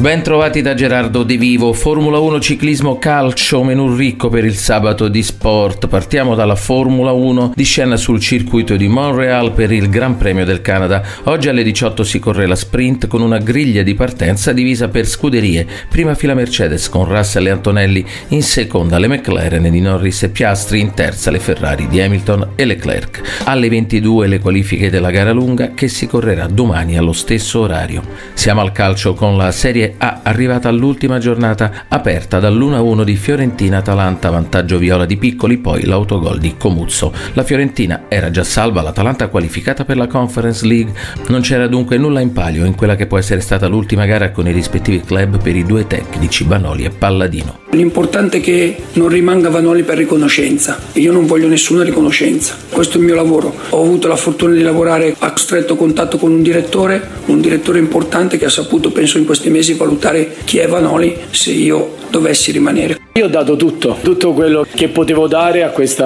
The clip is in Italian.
Ben trovati da Gerardo De Vivo. Formula 1 ciclismo calcio, menù ricco per il sabato di sport. Partiamo dalla Formula 1 di scena sul circuito di Montreal per il Gran Premio del Canada. Oggi alle 18 si corre la sprint con una griglia di partenza divisa per scuderie. Prima fila Mercedes con Russell e Antonelli, in seconda le McLaren di Norris e Piastri, in terza le Ferrari di Hamilton e Leclerc. Alle 22 le qualifiche della gara lunga che si correrà domani allo stesso orario. Siamo al calcio con la Serie A, arrivata all'ultima giornata, aperta dall'1-1 di Fiorentina-Atalanta, vantaggio viola di Piccoli, poi l'autogol di Comuzzo. La Fiorentina era già salva, l'Atalanta qualificata per la Conference League. Non c'era dunque nulla in palio in quella che può essere stata l'ultima gara con i rispettivi club per i due tecnici Vanoli e Palladino. L'importante è che non rimanga Vanoli per riconoscenza. Io non voglio nessuna riconoscenza, questo è il mio lavoro. Ho avuto la fortuna di lavorare a stretto contatto con un direttore importante che ha saputo, penso in questi mesi, valutare chi è Vanoli se io dovessi rimanere. Io ho dato tutto quello che potevo dare a questa